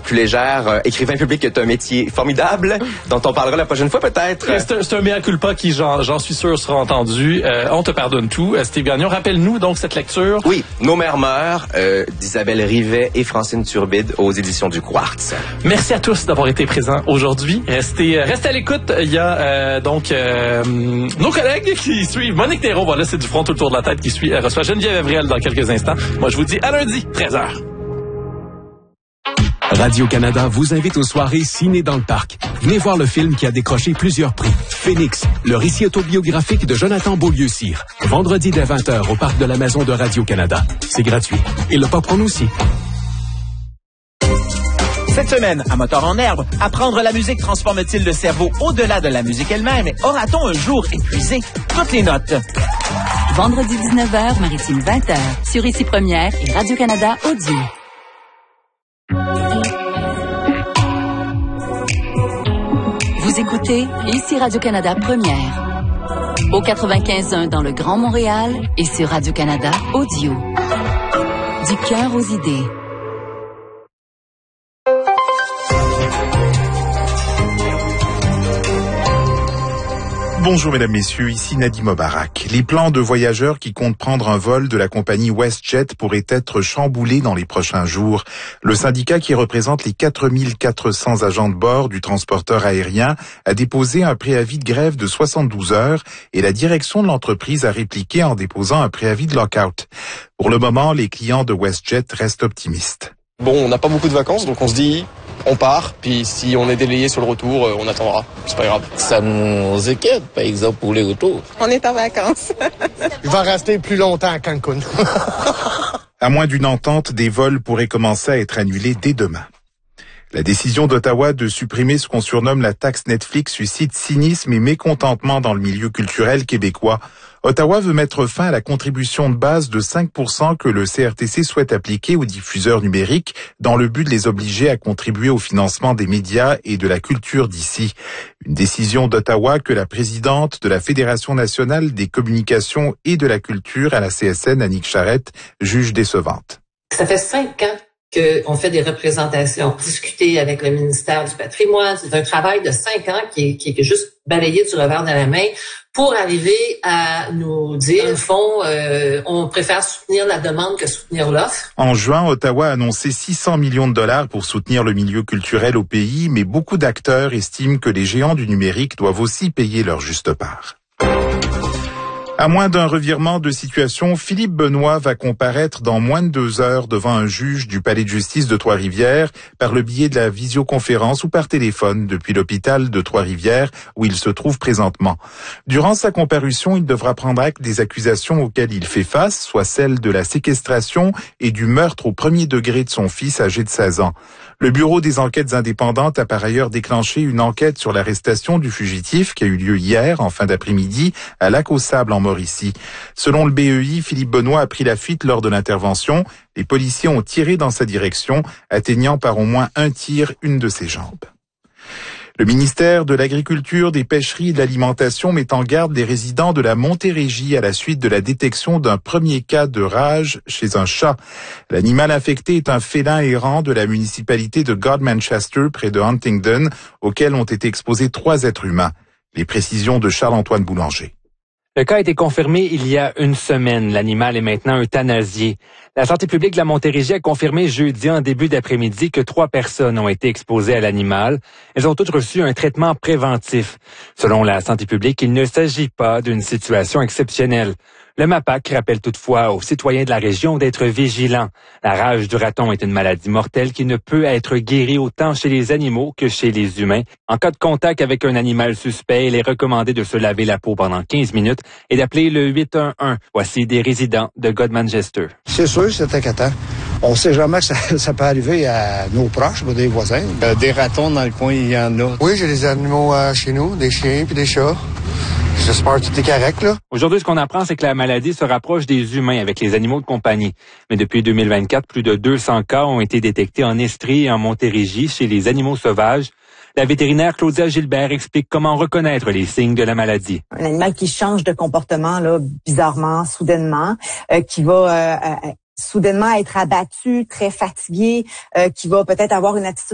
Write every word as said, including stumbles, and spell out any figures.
plus légère. Euh, écrivain public est un métier formidable, dont on parlera la prochaine fois peut-être. C'est un, c'est un mea culpa qui, j'en, j'en suis sûr, sera entendu. Euh, on te pardonne tout. Euh, Steve Gagnon, rappelle-nous donc cette lecture. Oui, Nos mères meurent, euh, d'Isabelle Rivet et Francine Turbide aux éditions du Quartz. Merci à tous d'avoir été présents aujourd'hui. Restez, restez à l'écoute. Il y a euh, donc euh, nos collègues qui suivent. Monique Néron, voilà, c'est du front tout autour de la tête qui suit. Elle reçoit Geneviève Evrel dans quelques instants. Moi, je vous dis à lundi, treize heures. Radio-Canada vous invite aux soirées Ciné dans le Parc. Venez voir le film qui a décroché plusieurs prix. Phoenix, le récit autobiographique de Jonathan Beaulieu-Cyr. Vendredi dès vingt heures au Parc de la Maison de Radio-Canada. C'est gratuit. Et le popcorn aussi. Cette semaine, à Moteur en herbe, apprendre la musique transforme-t-il le cerveau au-delà de la musique elle-même? Aura-t-on un jour épuisé toutes les notes? Vendredi dix-neuf heures, Maritime vingt heures, sur Ici Première et Radio-Canada Audio. Vous écoutez Ici Radio-Canada Première. Au quatre-vingt-quinze point un dans le Grand Montréal et sur Radio-Canada Audio. Du cœur aux idées. Bonjour mesdames, messieurs, ici Nadim Mobarak. Les plans de voyageurs qui comptent prendre un vol de la compagnie WestJet pourraient être chamboulés dans les prochains jours. Le syndicat qui représente les quatre mille quatre cents agents de bord du transporteur aérien a déposé un préavis de grève de soixante-douze heures et la direction de l'entreprise a répliqué en déposant un préavis de lockout. Pour le moment, les clients de WestJet restent optimistes. Bon, on n'a pas beaucoup de vacances, donc on se dit... on part, puis si on est délayé sur le retour, on attendra. C'est pas grave. Ça nous inquiète, par exemple, pour les retours. On est en vacances. Je vais rester plus longtemps à Cancun. À moins d'une entente, des vols pourraient commencer à être annulés dès demain. La décision d'Ottawa de supprimer ce qu'on surnomme la taxe Netflix suscite cynisme et mécontentement dans le milieu culturel québécois. Ottawa veut mettre fin à la contribution de base de cinq pour cent que le C R T C souhaite appliquer aux diffuseurs numériques dans le but de les obliger à contribuer au financement des médias et de la culture d'ici. Une décision d'Ottawa que la présidente de la Fédération nationale des communications et de la culture à la C S N, Annick Charrette, juge décevante. Ça fait cinq ans qu'on fait des représentations, discuter avec le ministère du patrimoine. C'est un travail de cinq ans qui est, qui est juste balayé du revers de la main pour arriver à nous dire, au fond, euh, on préfère soutenir la demande que soutenir l'offre. En juin, Ottawa a annoncé six cents millions de dollars pour soutenir le milieu culturel au pays, mais beaucoup d'acteurs estiment que les géants du numérique doivent aussi payer leur juste part. À moins d'un revirement de situation, Philippe Benoît va comparaître dans moins de deux heures devant un juge du Palais de justice de Trois-Rivières par le biais de la visioconférence ou par téléphone depuis l'hôpital de Trois-Rivières où il se trouve présentement. Durant sa comparution, il devra prendre acte des accusations auxquelles il fait face, soit celles de la séquestration et du meurtre au premier degré de son fils âgé de seize ans. Le Bureau des enquêtes indépendantes a par ailleurs déclenché une enquête sur l'arrestation du fugitif qui a eu lieu hier, en fin d'après-midi, à Lac-aux-Sables en Mauricie. Selon le B E I, Philippe Benoît a pris la fuite lors de l'intervention. Les policiers ont tiré dans sa direction, atteignant par au moins un tir une de ses jambes. Le ministère de l'Agriculture, des Pêcheries et de l'Alimentation met en garde les résidents de la Montérégie à la suite de la détection d'un premier cas de rage chez un chat. L'animal infecté est un félin errant de la municipalité de Godmanchester, près de Huntingdon, auquel ont été exposés trois êtres humains. Les précisions de Charles-Antoine Boulanger. Le cas a été confirmé il y a une semaine. L'animal est maintenant euthanasié. La santé publique de la Montérégie a confirmé jeudi en début d'après-midi que trois personnes ont été exposées à l'animal. Elles ont toutes reçu un traitement préventif. Selon la santé publique, il ne s'agit pas d'une situation exceptionnelle. Le MAPAC rappelle toutefois aux citoyens de la région d'être vigilants. La rage du raton est une maladie mortelle qui ne peut être guérie autant chez les animaux que chez les humains. En cas de contact avec un animal suspect, il est recommandé de se laver la peau pendant quinze minutes et d'appeler le huit un un. Voici des résidents de Godmanchester. C'est sûr, c'est inquiétant. On sait jamais que ça, ça peut arriver à nos proches, des voisins. Euh, des ratons dans le coin, il y en a. Oui, j'ai des animaux euh, chez nous, des chiens puis des chats. J'espère que tout est correct, là. Aujourd'hui, ce qu'on apprend, c'est que la maladie se rapproche des humains avec les animaux de compagnie. Mais depuis deux mille vingt-quatre, plus de deux cents cas ont été détectés en Estrie et en Montérégie chez les animaux sauvages. La vétérinaire Claudia Gilbert explique comment reconnaître les signes de la maladie. Un animal qui change de comportement, là, bizarrement, soudainement, euh, qui va... Euh, euh, soudainement être abattu, très fatigué, euh, qui va peut-être avoir une attitude